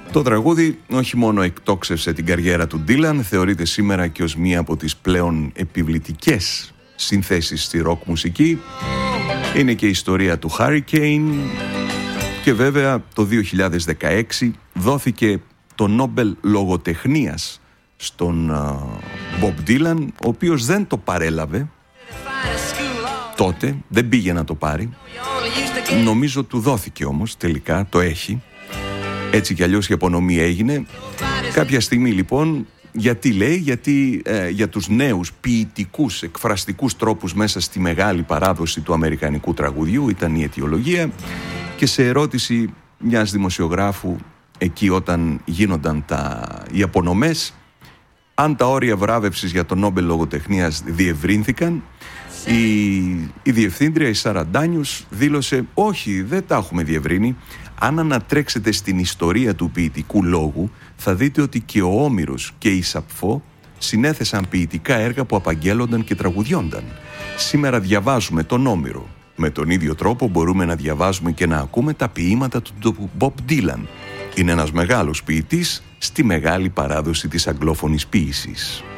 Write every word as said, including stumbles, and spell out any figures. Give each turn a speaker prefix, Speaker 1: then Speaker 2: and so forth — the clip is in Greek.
Speaker 1: Το τραγούδι όχι μόνο εκτόξευσε την καριέρα του Ντίλαν, θεωρείται σήμερα και ως μία από τις πλέον επιβλητικές συνθέσεις στη ροκ μουσική. Είναι και η ιστορία του Hurricane και βέβαια το δύο χιλιάδες δεκαέξι δόθηκε το Νόμπελ Λογοτεχνίας στον uh, Bob Dylan, ο οποίος δεν το παρέλαβε τότε, δεν πήγε να το πάρει. Νομίζω του δόθηκε όμως, τελικά το έχει. Έτσι κι αλλιώς η απονομή έγινε. Κάποια στιγμή λοιπόν, γιατί λέει, γιατί ε, για τους νέους ποιητικούς, εκφραστικούς τρόπους μέσα στη μεγάλη παράδοση του αμερικανικού τραγουδιού ήταν η αιτιολογία. Και σε ερώτηση μιας δημοσιογράφου εκεί όταν γίνονταν τα, οι απονομές, αν τα όρια βράβευσης για τον Νόμπελ Λογοτεχνίας διευρύνθηκαν, η, η διευθύντρια, η Σαραντάνιους, δήλωσε όχι, δεν τα έχουμε διευρύνει. Αν ανατρέξετε στην ιστορία του ποιητικού λόγου, θα δείτε ότι και ο Όμηρος και η Σαπφό συνέθεσαν ποιητικά έργα που απαγγέλλονταν και τραγουδιόνταν. Σήμερα διαβάζουμε τον Όμηρο. Με τον ίδιο τρόπο μπορούμε να διαβάζουμε και να ακούμε τα ποίηματα του Bob Dylan. Είναι ένας μεγάλος ποιητής στη μεγάλη παράδοση της αγγλόφωνης ποίησης.